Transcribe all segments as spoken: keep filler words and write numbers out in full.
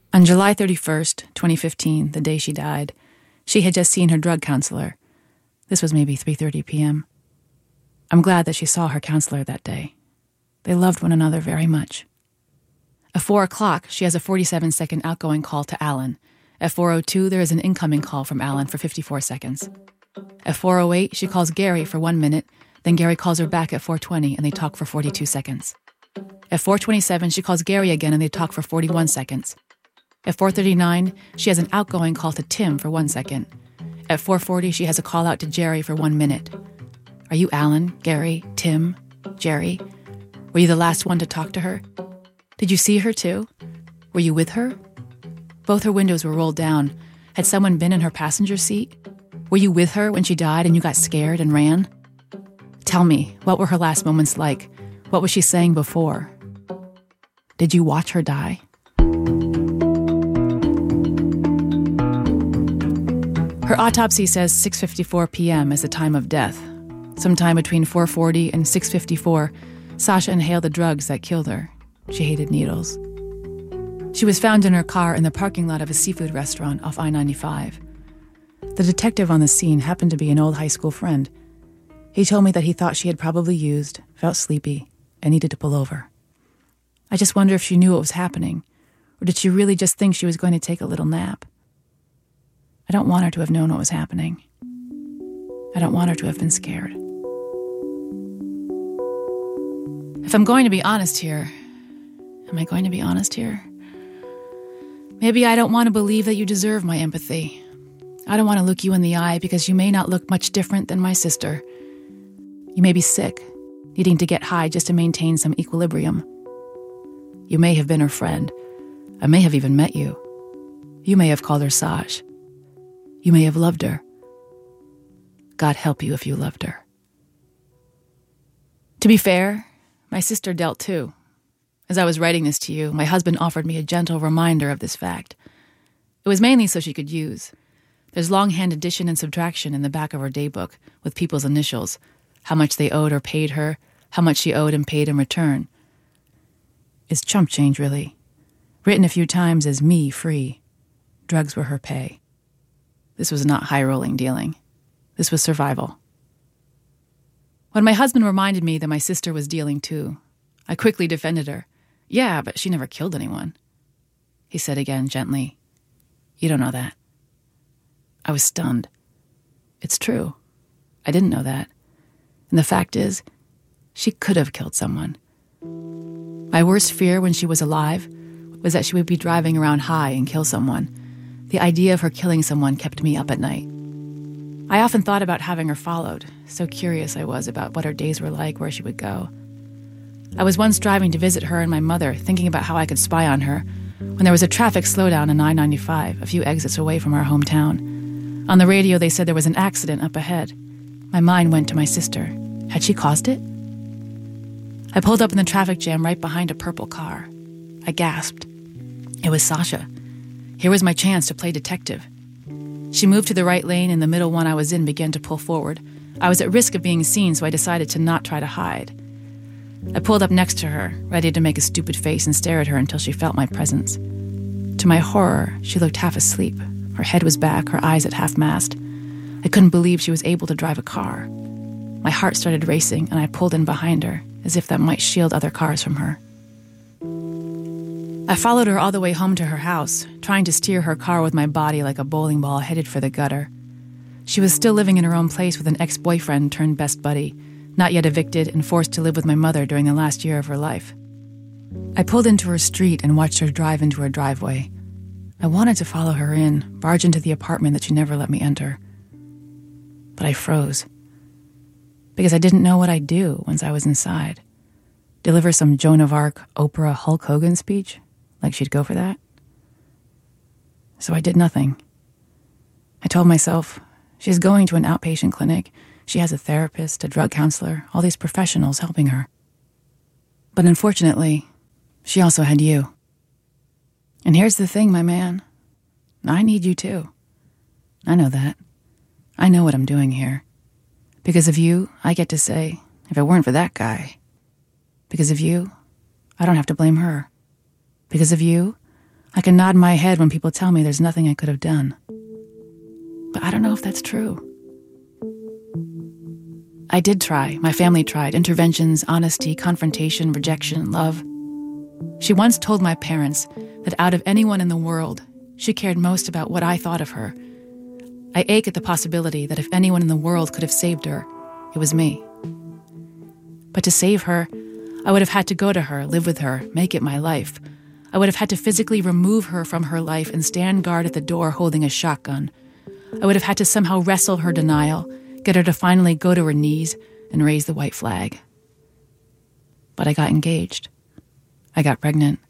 On July thirty-first, twenty fifteen, the day she died, she had just seen her drug counselor. This was maybe three thirty p.m. I'm glad that she saw her counselor that day. They loved one another very much. At four o'clock, she has a forty-seven second outgoing call to Alan. At four oh two, there is an incoming call from Alan for fifty-four seconds. At four oh eight, she calls Gary for one minute, then Gary calls her back at four twenty and they talk for forty-two seconds. At four twenty-seven, she calls Gary again and they talk for forty-one seconds. At four thirty-nine, she has an outgoing call to Tim for one second. At four forty, she has a call out to Jerry for one minute. Are you Alan, Gary, Tim, Jerry? Were you the last one to talk to her? Did you see her too? Were you with her? Both her windows were rolled down. Had someone been in her passenger seat? Were you with her when she died and you got scared and ran? Tell me, what were her last moments like? What was she saying before? Did you watch her die? Her autopsy says six fifty-four p.m. as the time of death. Sometime between four forty and six fifty-four, Sasha inhaled the drugs that killed her. She hated needles. She was found in her car in the parking lot of a seafood restaurant off I ninety-five. The detective on the scene happened to be an old high school friend. He told me that he thought she had probably used, felt sleepy, and needed to pull over. I just wonder if she knew what was happening, or did she really just think she was going to take a little nap? I don't want her to have known what was happening. I don't want her to have been scared. If I'm going to be honest here, am I going to be honest here? Maybe I don't want to believe that you deserve my empathy. I don't want to look you in the eye because you may not look much different than my sister. You may be sick, needing to get high just to maintain some equilibrium. You may have been her friend. I may have even met you. You may have called her Saj. You may have loved her. God help you if you loved her. To be fair, my sister dealt too. As I was writing this to you, my husband offered me a gentle reminder of this fact. It was mainly so she could use. There's longhand addition and subtraction in the back of her daybook with people's initials, how much they owed or paid her, how much she owed and paid in return. It's chump change, really. Written a few times as me free. Drugs were her pay. This was not high-rolling dealing. This was survival. When my husband reminded me that my sister was dealing too, I quickly defended her. Yeah, but she never killed anyone. He said again gently, you don't know that. I was stunned. It's true. I didn't know that. And the fact is, she could have killed someone. My worst fear when she was alive was that she would be driving around high and kill someone. The idea of her killing someone kept me up at night. I often thought about having her followed, so curious I was about what her days were like, where she would go. I was once driving to visit her and my mother, thinking about how I could spy on her, when there was a traffic slowdown on I ninety-five, a few exits away from our hometown. On the radio, they said there was an accident up ahead. My mind went to my sister. Had she caused it? I pulled up in the traffic jam right behind a purple car. I gasped. It was Sasha. Here was my chance to play detective. She moved to the right lane and the middle one I was in began to pull forward. I was at risk of being seen, so I decided to not try to hide. I pulled up next to her, ready to make a stupid face and stare at her until she felt my presence. To my horror, she looked half asleep. Her head was back, her eyes at half-mast. I couldn't believe she was able to drive a car. My heart started racing, and I pulled in behind her, as if that might shield other cars from her. I followed her all the way home to her house, trying to steer her car with my body like a bowling ball headed for the gutter. She was still living in her own place with an ex-boyfriend turned best buddy, not yet evicted and forced to live with my mother during the last year of her life. I pulled into her street and watched her drive into her driveway. I wanted to follow her in, barge into the apartment that she never let me enter. But I froze. Because I didn't know what I'd do once I was inside. Deliver some Joan of Arc, Oprah, Hulk Hogan speech? Like she'd go for that? So I did nothing. I told myself, she's going to an outpatient clinic. She has a therapist, a drug counselor, all these professionals helping her. But unfortunately, she also had you. And here's the thing, my man. I need you too. I know that. I know what I'm doing here. Because of you, I get to say, if it weren't for that guy. Because of you, I don't have to blame her. Because of you, I can nod my head when people tell me there's nothing I could have done. But I don't know if that's true. I did try. My family tried. Interventions, honesty, confrontation, rejection, love. She once told my parents that out of anyone in the world, she cared most about what I thought of her. I ache at the possibility that if anyone in the world could have saved her, it was me. But to save her, I would have had to go to her, live with her, make it my life. I would have had to physically remove her from her life and stand guard at the door holding a shotgun. I would have had to somehow wrestle her denial, get her to finally go to her knees and raise the white flag. But I got engaged. I got pregnant.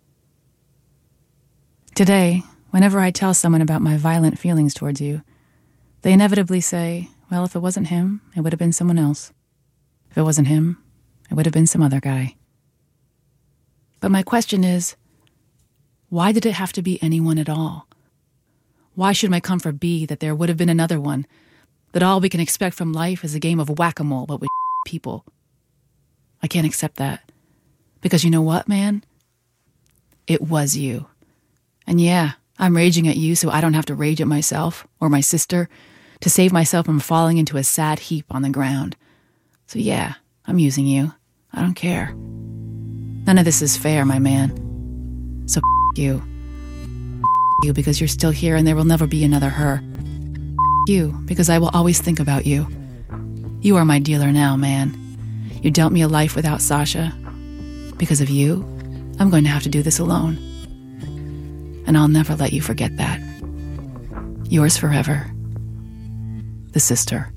Today, whenever I tell someone about my violent feelings towards you, they inevitably say, well, if it wasn't him, it would have been someone else. If it wasn't him, it would have been some other guy. But my question is, why did it have to be anyone at all? Why should my comfort be that there would have been another one, that all we can expect from life is a game of whack-a-mole but with people? I can't accept that. Because you know what, man? It was you. And yeah, I'm raging at you so I don't have to rage at myself or my sister to save myself from falling into a sad heap on the ground. So yeah, I'm using you. I don't care. None of this is fair, my man. So f*** you. F*** you because you're still here and there will never be another her. F*** you because I will always think about you. You are my dealer now, man. You dealt me a life without Sasha. Because of you, I'm going to have to do this alone. And I'll never let you forget that. Yours forever, the sister.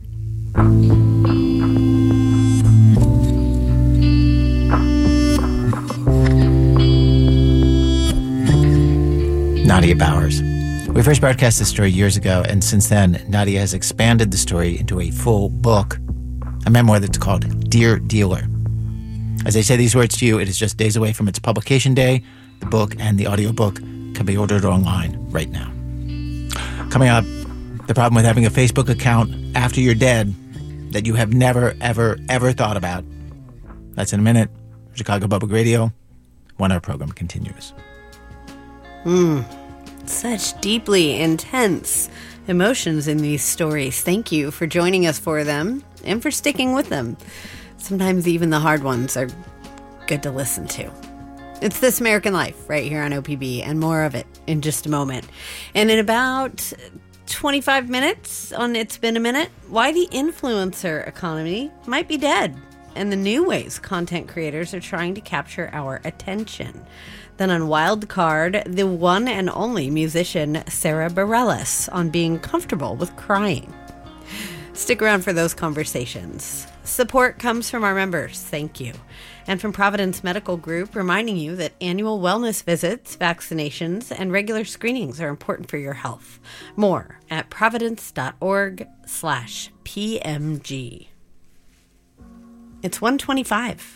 Nadia Bowers. We first broadcast this story years ago, and since then, Nadia has expanded the story into a full book, a memoir that's called Dear Dealer. As I say these words to you, it is just days away from its publication day. The book and the audiobook can be ordered online right now. Coming up, the problem with having a Facebook account after you're dead that you have never, ever, ever thought about. That's in a minute. Chicago Public Radio. One Hour program continues. Hmm. Such deeply intense emotions in these stories. Thank you for joining us for them and for sticking with them. Sometimes even the hard ones are good to listen to. It's This American Life right here on O P B, and more of it in just a moment. And in about twenty-five minutes on It's Been a Minute, why the influencer economy might be dead and the new ways content creators are trying to capture our attention. Then on Wild Card, the one and only musician Sarah Bareilles on being comfortable with crying. Stick around for those conversations. Support comes from our members, thank you. And from Providence Medical Group, reminding you that annual wellness visits, vaccinations, and regular screenings are important for your health. More at providence.org slash PMG. It's one twenty-five.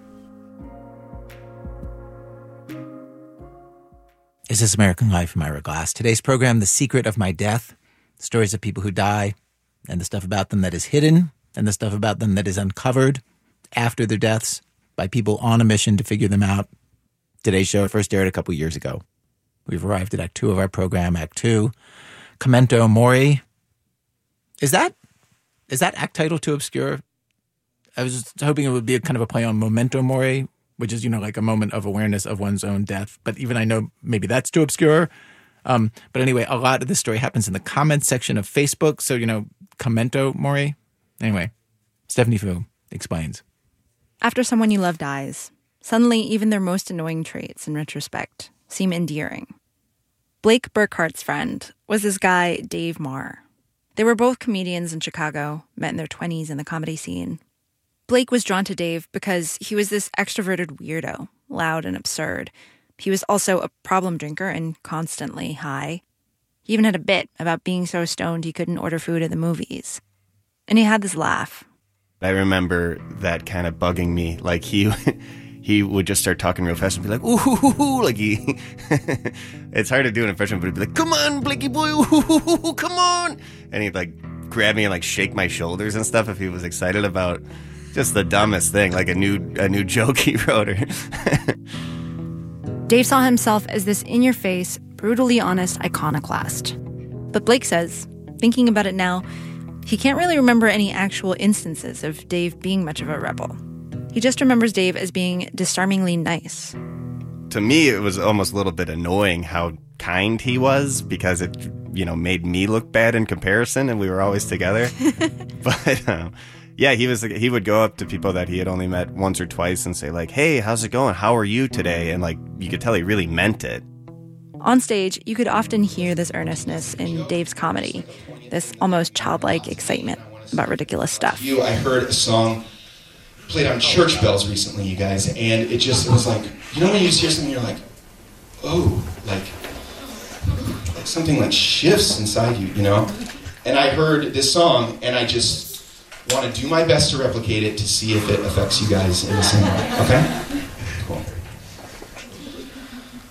Is This American Life? I'm Ira Glass. Today's program, The Secret of My Death. Stories of people who die and the stuff about them that is hidden and the stuff about them that is uncovered after their deaths by people on a mission to figure them out. Today's show first aired a couple years ago. We've arrived at Act Two of our program, Act Two. Memento Mori. Is that, is that act title too obscure? I was hoping it would be a kind of a play on Memento Mori, which is, you know, like a moment of awareness of one's own death. But even I know maybe that's too obscure. Um, but anyway, a lot of this story happens in the comments section of Facebook. So, you know, Memento Mori. Anyway, Stephanie Fu explains. After someone you love dies, suddenly even their most annoying traits, in retrospect, seem endearing. Blake Burkhart's friend was this guy, Dave Marr. They were both comedians in Chicago, met in their twenties in the comedy scene. Blake was drawn to Dave because he was this extroverted weirdo, loud and absurd. He was also a problem drinker and constantly high. He even had a bit about being so stoned he couldn't order food at the movies. And he had this laugh. I remember that kind of bugging me. Like he he would just start talking real fast and be like, ooh, hoo, hoo, hoo. Like he, it's hard to do an impression, but he'd be like, come on, Blakey boy, ooh, hoo, hoo, hoo, come on. And he'd like grab me and like shake my shoulders and stuff if he was excited about just the dumbest thing, like a new a new joke he wrote. Or Dave saw himself as this in-your-face, brutally honest iconoclast. But Blake says, thinking about it now, he can't really remember any actual instances of Dave being much of a rebel. He just remembers Dave as being disarmingly nice. To me, it was almost a little bit annoying how kind he was, because it, you know, made me look bad in comparison, and we were always together. But um, yeah, he was he would go up to people that he had only met once or twice and say like, "Hey, how's it going? How are you today?" And like, you could tell he really meant it. On stage, you could often hear this earnestness in Dave's comedy, this almost childlike excitement about ridiculous stuff. You, I heard a song played on church bells recently, you guys, and it just it was like, you know when you just hear something, you're like, oh, like, like something like shifts inside you, you know? And I heard this song, and I just want to do my best to replicate it to see if it affects you guys in the same way, okay?